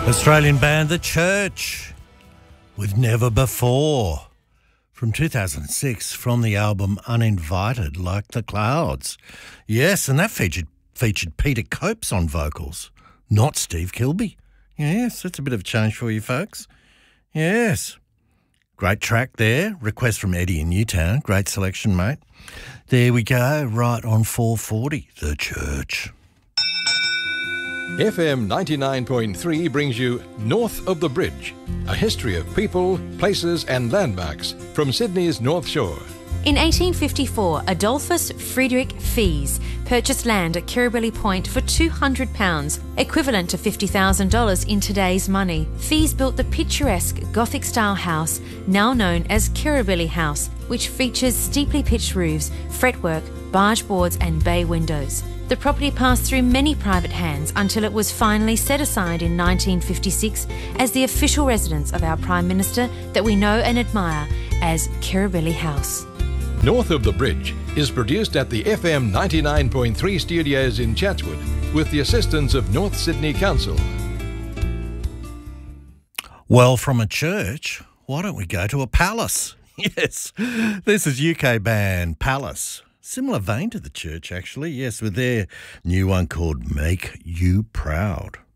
Australian band The Church with Never Before from 2006 from the album Uninvited Like the Clouds. Yes, and that featured Peter Copes on vocals, not Steve Kilbey. Yes, that's a bit of a change for you folks. Yes. Great track there. Request from Eddie in Newtown. Great selection, mate. There we go, right on 440, The Church. FM 99.3 brings you North of the Bridge, a history of people, places and landmarks from Sydney's North Shore. In 1854, Adolphus Friedrich Fies purchased land at Kirribilli Point for £200, equivalent to $50,000 in today's money. Fies built the picturesque Gothic-style house, now known as Kirribilli House, which features steeply pitched roofs, fretwork, barge boards and bay windows. The property passed through many private hands until it was finally set aside in 1956 as the official residence of our Prime Minister that we know and admire as Kirribilli House. North of the Bridge is produced at the FM 99.3 studios in Chatswood with the assistance of North Sydney Council. Well, from a church, why don't we go to a palace? Yes, this is UK band Palace. Similar vein to The Church, actually, yes, with their new one called Make You Proud.